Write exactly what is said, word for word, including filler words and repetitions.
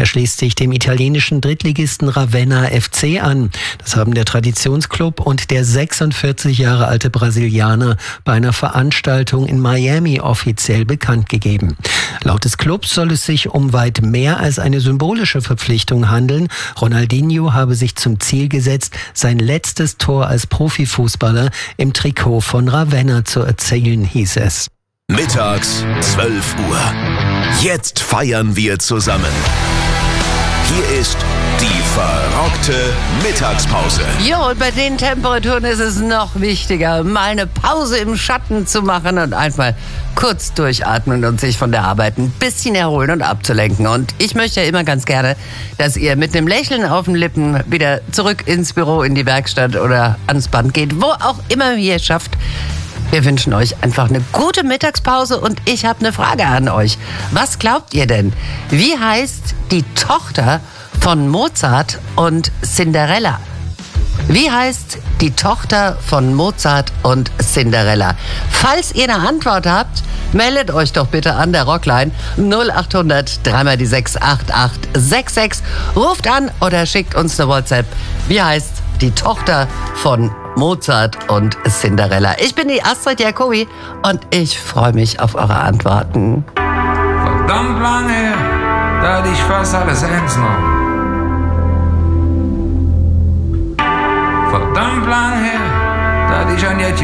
Er schließt sich dem italienischen Drittligisten Ravenna F C an. Das haben der Traditionsclub und der sechsundvierzig Jahre alte Brasilianer bei einer Veranstaltung in Miami offiziell bekannt gegeben. Laut des Clubs soll es sich um weit mehr als eine symbolische Verpflichtung handeln. Ronaldinho habe sich zum Ziel gesetzt, sein letztes Tor als Profifußballer im Trikot von Ravenna zu erzielen, hieß es. Mittags zwölf Uhr. Jetzt feiern wir zusammen. Hier ist die verrockte Mittagspause. Jo, und bei den Temperaturen ist es noch wichtiger, mal eine Pause im Schatten zu machen und einfach kurz durchatmen und sich von der Arbeit ein bisschen erholen und abzulenken. Und ich möchte ja immer ganz gerne, dass ihr mit einem Lächeln auf den Lippen wieder zurück ins Büro, in die Werkstatt oder ans Band geht, wo auch immer ihr es schafft. Wir wünschen euch einfach eine gute Mittagspause und ich habe eine Frage an euch. Was glaubt ihr denn? Wie heißt die Tochter von Mozart und Cinderella? Wie heißt die Tochter von Mozart und Cinderella? Falls ihr eine Antwort habt, meldet euch doch bitte an der Rockline null acht hundert drei mal die sechs acht acht sechs sechs. Ruft an oder schickt uns eine WhatsApp. Wie heißt die Tochter von Mozart und Cinderella? Ich bin die Astrid Jacobi und ich freue mich auf eure Antworten. Verdammt lange, da hatte ich fast alles ernst noch. Verdammt lange, da hatte ich ein Jährchen